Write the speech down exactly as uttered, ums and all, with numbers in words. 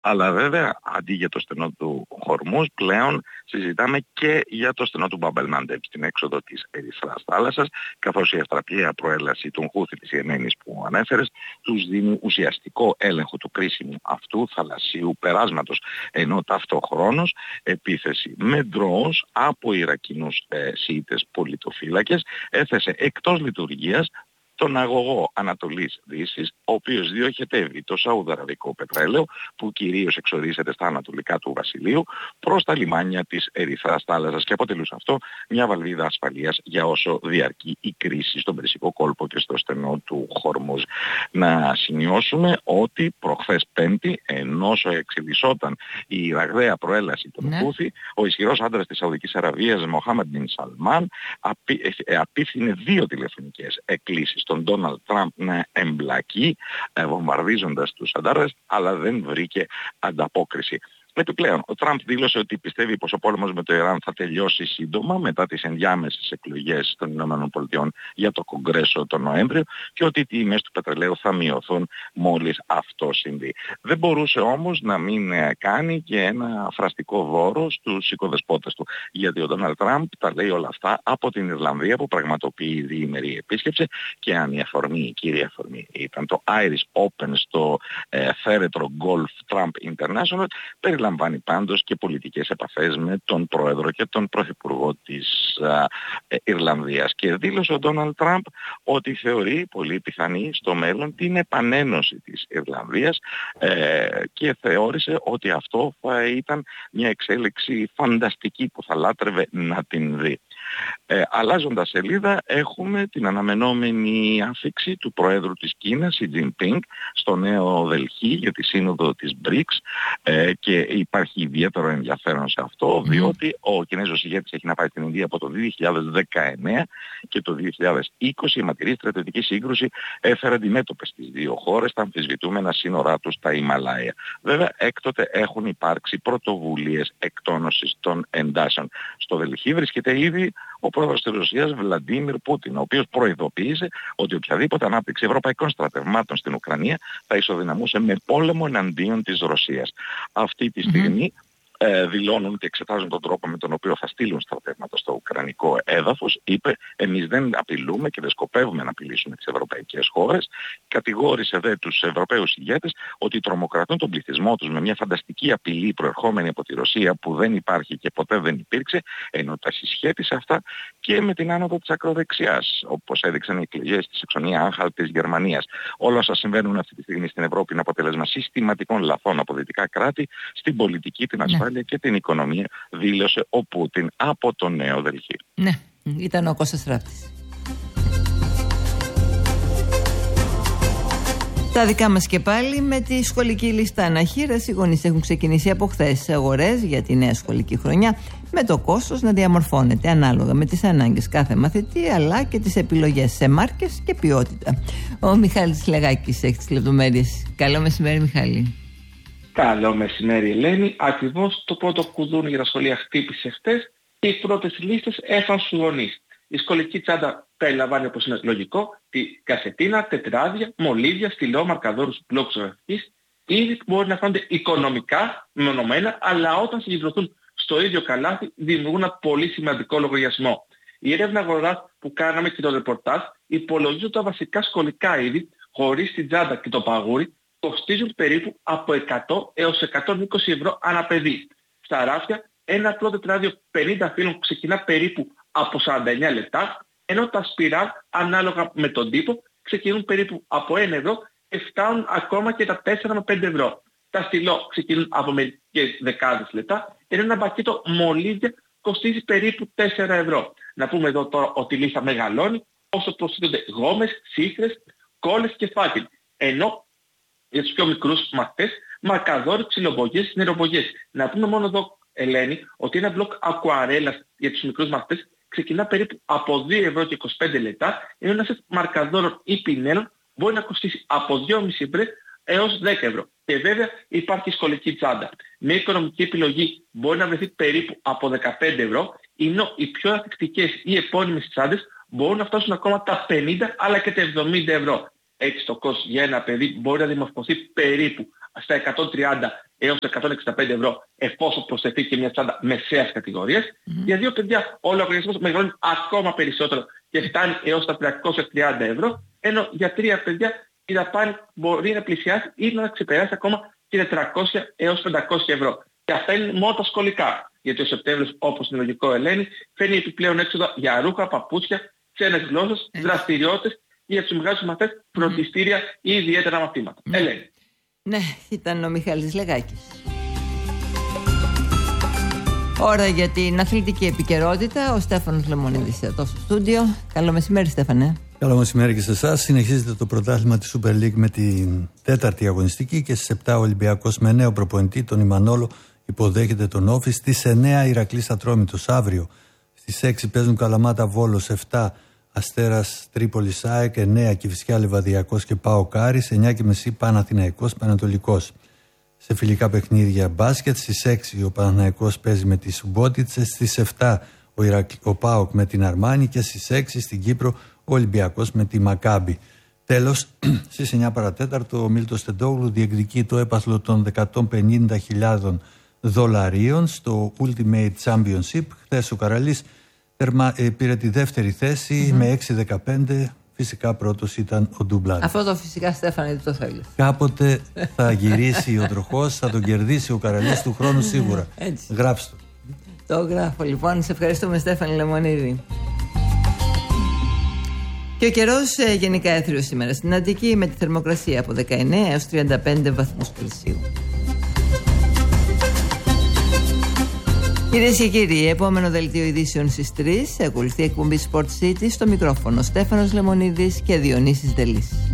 Αλλά βέβαια αντί για το στενό του Χορμούζ πλέον συζητάμε και για το στενό του Μπαμπ-ελ-Μαντέμ στην έξοδο της Ερυθράς θάλασσας, καθώς η αστραπλαία προέλαση των Χούθι της Ιεμένης που ανέφερες τους δίνει ουσιαστικό έλεγχο του κρίσιμου αυτού θαλασσίου περάσματος, ενώ ταυτόχρονος επίθεση με ντρόους από Ιρακινούς ε, Σιήτες πολιτοφύλακες έθεσε εκτός λειτουργίας τον αγωγό Ανατολής Δύσης, ο οποίος διοχετεύει το σαουδαραβικό πετρέλαιο που κυρίως εξοδίζεται στα ανατολικά του Βασιλείου προς τα λιμάνια της Ερυθράς θάλασσας και αποτελούσε αυτό μια βαλβίδα ασφαλείας για όσο διαρκεί η κρίση στον Περσικό κόλπο και στο στενό του Χορμούζ. Να σημειώσουμε ότι προχθές Πέμπτη, ενώ εξελισσόταν η ραγδαία προέλαση των ναι. Χούθι, ο ισχυρός άντρας της Σαουδικής Αραβίας, Μοχάμεντ μπιν Σαλμάν, απί, ε, απίθυνε δύο τηλεφωνικές εκκλήσεις τον Ντόναλντ Τραμπ να εμπλακεί ε, βομβαρδίζοντας τους αντάρτες, αλλά δεν βρήκε ανταπόκριση. Επιπλέον, ο Τραμπ δήλωσε ότι πιστεύει πως ο πόλεμος με το Ιράν θα τελειώσει σύντομα μετά τις ενδιάμεσες εκλογές των ΗΠΑ για το Κογκρέσο τον Νοέμβριο και ότι οι τιμές του πετρελαίου θα μειωθούν μόλις αυτό συμβεί. Δεν μπορούσε όμως να μην κάνει και ένα φραστικό δώρο στους οικοδεσπότες του, γιατί ο Ντόναλντ Τραμπ τα λέει όλα αυτά από την Ιρλανδία που πραγματοποιεί διήμερη επίσκεψη και αν η αφορμή, η κύρια αφορμή ήταν το Irish Open στο ε, θέρετρο Golf Trump International, περιλαμβάνει πάντως και πολιτικές επαφές με τον Πρόεδρο και τον Πρωθυπουργό της α, ε, Ιρλανδίας. Και δήλωσε ο Ντόναλντ Τραμπ ότι θεωρεί πολύ πιθανή στο μέλλον την επανένωση της Ιρλανδίας ε, και θεώρησε ότι αυτό θα ήταν μια εξέλιξη φανταστική που θα λάτρευε να την δει. Ε, αλλάζοντας σελίδα έχουμε την αναμενόμενη άφιξη του Προέδρου της Κίνας, Σι Τζινπίνγκ, στο Νέο Δελχή για τη σύνοδο της μπρικς ε, και υπάρχει ιδιαίτερο ενδιαφέρον σε αυτό, διότι ο Κινέζος ηγέτης έχει να πάει στην Ινδία από το δύο χιλιάδες δεκαεννέα και το δύο χιλιάδες είκοσι η ματηρή στρατιωτική σύγκρουση έφερε αντιμέτωπες τις δύο χώρες τα αμφισβητούμενα σύνορά τους στα Ιμαλάια. Βέβαια έκτοτε έχουν υπάρξει πρωτοβουλίες εκτόνωσης των εντάσεων. Στο Δελχή βρίσκεται ήδη ο πρόεδρος της Ρωσίας Βλαντίμιρ Πούτιν, ο οποίος προειδοποίησε ότι οποιαδήποτε ανάπτυξη ευρωπαϊκών στρατευμάτων στην Ουκρανία θα ισοδυναμούσε με πόλεμο εναντίον της Ρωσίας. Αυτή τη στιγμή mm-hmm. ε, δηλώνουν και εξετάζουν τον τρόπο με τον οποίο θα στείλουν στρατεύματα στο ουκρανικό έδαφος. Είπε, εμείς δεν απειλούμε και δεν σκοπεύουμε να απειλήσουμε τις ευρωπαϊκές χώρες. Κατηγόρησε δε τους Ευρωπαίους ηγέτες ότι τρομοκρατούν τον πληθυσμό τους με μια φανταστική απειλή προερχόμενη από τη Ρωσία που δεν υπάρχει και ποτέ δεν υπήρξε, ενώ τα συσχέτισε αυτά και με την άνοδο της ακροδεξιάς, όπως έδειξαν οι εκλογές στη Σαξονία Άνχαλτ της Γερμανίας. Όλα όσα συμβαίνουν αυτή τη στιγμή στην Ευρώπη είναι αποτέλεσμα συστηματικών λαθών από δυτικά κράτη στην πολιτική, την ασφάλεια ναι. και την οικονομία, δήλωσε ο Πούτιν από το Νέο Δελχή. Ναι, ήταν ο Κώστας Ράφτης. Τα δικά μας και πάλι με τη σχολική λίστα αναχείρας. Οι γονείς έχουν ξεκινήσει από χθες αγορές για τη νέα σχολική χρονιά, με το κόστος να διαμορφώνεται ανάλογα με τις ανάγκες κάθε μαθητή, αλλά και τις επιλογές σε μάρκες και ποιότητα. Ο Μιχάλης Λεγάκης έχει τις λεπτομέρειες. Καλό μεσημέρι, Μιχάλη. Καλό μεσημέρι, Ελένη. Ακριβώς το πρώτο κουδούνι για τα σχολεία χτύπησε χτες και οι πρώτες λίστες έφτασαν στους γονείς. Η σχολική τσάντα περιλαμβάνει, όπως είναι λογικό, τη κασετίνα, τετράδια, μολύβια, στυλό, μαρκαδόρους, μπλοκ ζωγραφικής, ήδη που μπορεί να φαίνονται οικονομικά, μεμονωμένα, αλλά όταν συγκεντρωθούν στο ίδιο καλάθι δημιουργούν ένα πολύ σημαντικό λογαριασμό. Η έρευνα αγοράς που κάναμε και το ρεπορτάζ υπολογίζει τα βασικά σχολικά είδη, χωρίς την τσάντα και το παγούρι, κοστίζουν περίπου από εκατό έως εκατόν είκοσι ευρώ ανά παιδί. Στα ράφια, ένα απλό τετράδιο πενήντα φύλλων ξεκινά περίπου από σαράντα εννέα λεπτά, ενώ τα σπιράλ ανάλογα με τον τύπο ξεκινούν περίπου από ένα ευρώ και φτάνουν ακόμα και τα τέσσερα με πέντε ευρώ. Τα στυλό ξεκινούν από μερικές δεκάδες λεπτά, ενώ ένα πακέτο μολύβια κοστίζει περίπου τέσσερα ευρώ. Να πούμε εδώ τώρα ότι η λίστα μεγαλώνει όσο προσθέτονται γόμες, σύφρες, κόλλες και φάκελοι. Ενώ για τους πιο μικρούς μαθητές, μαρκαδόροι, ξυλομπογιές, νεροπογιές. Να πούμε μόνο εδώ, Ελένη, ότι ένα μπλοκ ακουαρέλας για τους μικρούς μαθητές ξεκινά περίπου από δύο ευρώ και είκοσι πέντε λεπτά, ενώ ένα σετ μαρκαδόρων ή πινέλων μπορεί να κοστίσει από δύο κόμμα πέντε ευρώ έως δέκα ευρώ. Και βέβαια υπάρχει η σχολική τσάντα. Μια οικονομική επιλογή μπορεί να βρεθεί περίπου από δεκαπέντε ευρώ, ενώ οι πιο ανθεκτικές ή επώνυμες τσάντες μπορούν να φτάσουν ακόμα τα πενήντα αλλά και τα εβδομήντα ευρώ. Έτσι το κόστος για ένα παιδί μπορεί να δημορφωθεί περίπου στα εκατόν τριάντα έως εκατόν εξήντα πέντε ευρώ, εφόσον προσθεθεί και μια τσάντα μεσαίας κατηγορίας. Mm-hmm. Για δύο παιδιά ο λογαριασμός μεγαλώνει ακόμα περισσότερο και φτάνει έως τα τριακόσια τριάντα ευρώ, ενώ για τρία παιδιά η δαπάνη μπορεί να πλησιάσει ή να ξεπεράσει ακόμα και τετρακόσια έως πεντακόσια ευρώ. Και αυτά είναι μόνο τα σχολικά. Γιατί ο Σεπτέμβριος, όπως είναι λογικό, Ελένη, φέρνει επιπλέον έξοδα για ρούχα, παπούτσια, ξένες γλώσσες, δραστηριότητες ή για τους μεγάλους μαθητές, φροντιστήρια ή ιδιαίτερα μαθήματα. Ναι. Ελένη. Ναι, ήταν ο Μιχάλης Λεγάκης. Ώρα για την αθλητική επικαιρότητα. Ο Στέφανος Λεμονίδης εδώ στο στούντιο. Καλό μεσημέρι, Στέφανε. Καλό μεσημέρι και σε εσάς. Συνεχίζεται το πρωτάθλημα της Super League με την τέταρτη αγωνιστική και στις επτά ο Ολυμπιακός με νέο προπονητή, τον Ιμανόλο, υποδέχεται τον Όφη. Στις εννέα Ηρακλής Ατρόμητος. Αύριο στις έξι παίζουν Καλαμάτα Βόλος, επτά Αστέρας Τρίπολης ΑΕΚ, εννέα Κηφισιά Λιβαδιακός και ΠΑΟΚ Άρης, εννιά και μισή Παναθηναϊκός Πανατολικός. Σε φιλικά παιχνίδια μπάσκετ, στις έξι ο Παναθηναϊκός παίζει με τη Σουμπότιτσε, στις επτά ο, Ηρακλ... ο ΠΑΟΚ με την Αρμάνη και στις έξι στην Κύπρο ο Ολυμπιακός με τη Μακάμπι. Τέλος, στις εννιά παρατέταρτο ο Μίλτος Στεντόγλου διεκδικεί το έπαθλο των εκατόν πενήντα χιλιάδες δολαρίων στο Ultimate Championship. Χθες ο Καραλής ε, πήρε τη δεύτερη θέση mm-hmm. με έξι δεκαπέντε. Φυσικά πρώτος ήταν ο Ντουμπλάν. Αυτό το φυσικά, Στέφανε, δεν το θέλει. Κάποτε θα γυρίσει ο τροχός, θα τον κερδίσει ο Καραλής του χρόνου σίγουρα. Έτσι. Γράψτε το. Το γράφω λοιπόν. Σε ευχαριστούμε, Στέφανε Λεμονίδη. Και ο καιρός ε, γενικά έθριος σήμερα στην Αττική με τη θερμοκρασία από δεκαεννέα έως τριάντα πέντε βαθμούς Κελσίου. Κυρίες και κύριοι, επόμενο δελτίο ειδήσεων στις τρεις. Ακολουθεί εκπομπή Sport City, στο μικρόφωνο Στέφανος Λεμονίδης και Διονύσης Δελής.